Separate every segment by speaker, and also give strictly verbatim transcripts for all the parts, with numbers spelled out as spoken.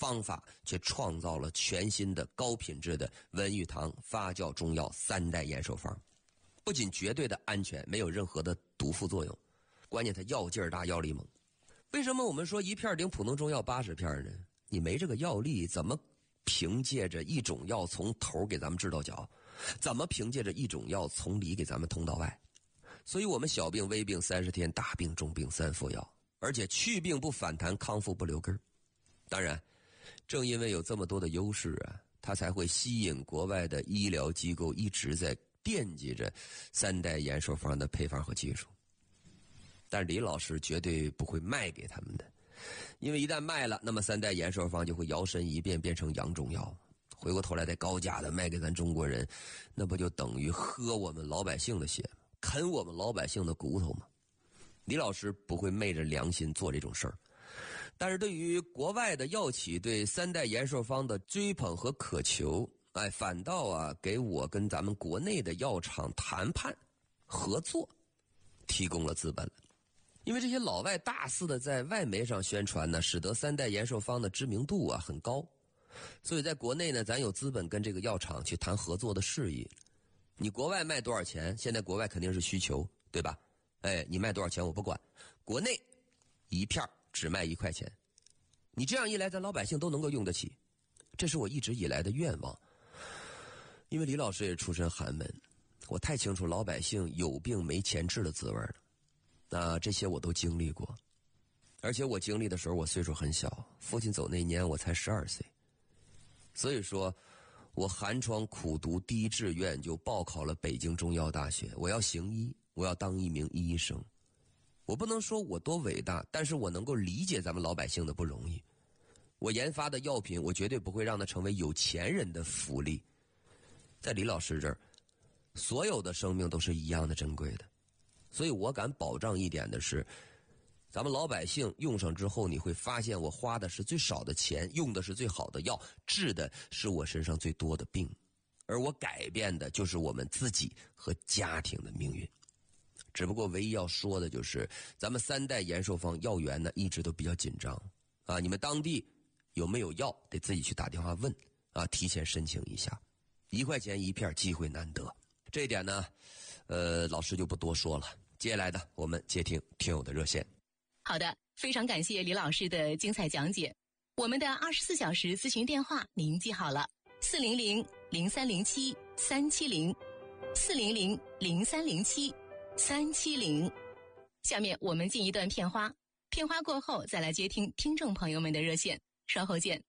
Speaker 1: 方法却创造了全新的高品质的文玉堂发酵中药三代延寿方。不仅绝对的安全，没有任何的毒副作用，关键它药劲儿大，药力猛。为什么我们说一片顶普通中药八十片呢？你没这个药力，怎么凭借着一种药从头给咱们治到脚？怎么凭借着一种药从里给咱们通到外？所以我们小病微病三十天，大病重病三服药，而且去病不反弹，康复不留根。当然，正因为有这么多的优势啊，它才会吸引国外的医疗机构一直在惦记着三代延寿方的配方和技术。但是李老师绝对不会卖给他们的，因为一旦卖了，那么三代延寿方就会摇身一变变成洋中药，回过头来再高价的卖给咱中国人，那不就等于喝我们老百姓的血吗？啃我们老百姓的骨头吗？李老师不会昧着良心做这种事儿。但是对于国外的药企对三代延寿方的追捧和渴求，哎，反倒啊给我跟咱们国内的药厂谈判合作提供了资本了。因为这些老外大肆的在外媒上宣传呢，使得三代延寿方的知名度啊很高，所以在国内呢，咱有资本跟这个药厂去谈合作的事宜。你国外卖多少钱？现在国外肯定是需求，对吧？哎，你卖多少钱我不管，国内一片只卖一块钱。你这样一来，咱老百姓都能够用得起，这是我一直以来的愿望。因为李老师也出身寒门，我太清楚老百姓有病没钱治的滋味了。那这些我都经历过，而且我经历的时候我岁数很小，父亲走那年我才十二岁。所以说我寒窗苦读，第一志愿就报考了北京中药大学，我要行医，我要当一名医生。我不能说我多伟大，但是我能够理解咱们老百姓的不容易。我研发的药品，我绝对不会让它成为有钱人的福利。在李老师这儿，所有的生命都是一样的珍贵的。所以我敢保障一点的是，咱们老百姓用上之后，你会发现我花的是最少的钱，用的是最好的药，治的是我身上最多的病，而我改变的就是我们自己和家庭的命运。只不过唯一要说的就是，咱们三代延寿方药源呢一直都比较紧张啊，你们当地有没有药得自己去打电话问啊，提前申请一下，一块钱一片，机会难得。这一点呢，呃，老师就不多说了。接下来的我们接听听友的热线。
Speaker 2: 好的，非常感谢李老师的精彩讲解。我们的二十四小时咨询电话您记好了，四零零零三零七三七零，四零零零三零七三七零。下面我们进一段片花，片花过后再来接听听众朋友们的热线，稍后见。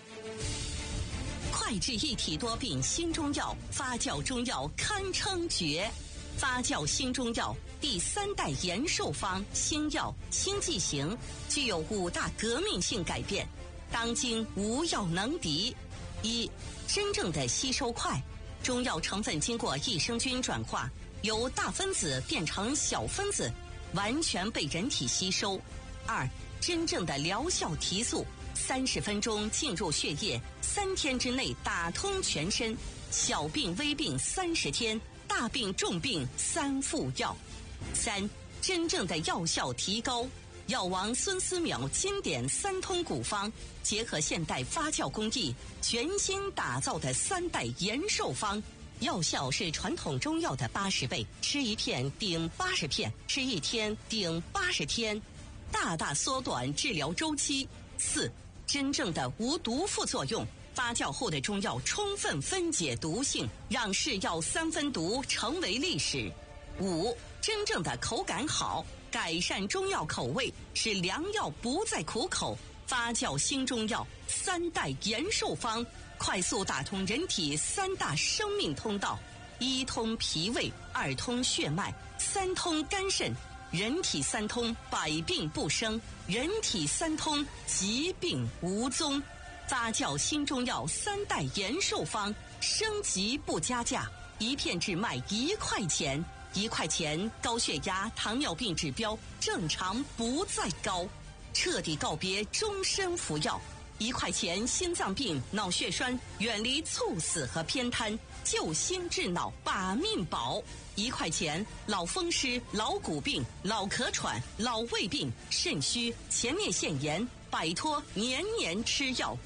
Speaker 3: 快治一体多病新中药，发酵中药堪称绝。发酵新中药第三代延寿方新药清剂型具有五大革命性改变，当今无药能敌。一、真正的吸收快，中药成分经过益生菌转化，由大分子变成小分子，完全被人体吸收。二、真正的疗效提速，三十分钟进入血液，三天之内打通全身，小病微病三十天，大病重病三副药。三、真正的药效提高，药王孙思邈经典三通古方，结合现代发酵工艺，全新打造的三代延寿方，药效是传统中药的八十倍，吃一片顶八十片，吃一天顶八十天，大大缩短治疗周期。四、真正的无毒副作用，发酵后的中药充分分解毒性，让是药三分毒成为历史。五、真正的口感好，改善中药口味，使良药不再苦口。发酵新中药三代延寿方，快速打通人体三大生命通道：一通脾胃，二通血脉，三通肝肾。人体三通，百病不生；人体三通，疾病无踪。发酵新中药三代延寿方，升级不加价，一片只卖一块钱，一块钱高血压、糖尿病指标正常不再高，彻底告别终身服药。一块钱心脏病、脑血栓远离猝死和偏瘫，救心治脑把命保。一块钱老风湿、老骨病、老咳喘、老胃病、肾虚、前列腺炎，摆脱年年吃药。